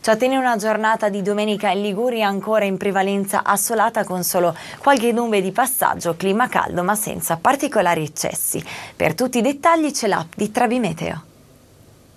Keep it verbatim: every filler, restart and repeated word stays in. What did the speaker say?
Ciò tiene una giornata di domenica in Liguria ancora in prevalenza assolata con solo qualche nube di passaggio, clima caldo ma senza particolari eccessi. Per tutti i dettagli c'è l'app di Travi Meteo.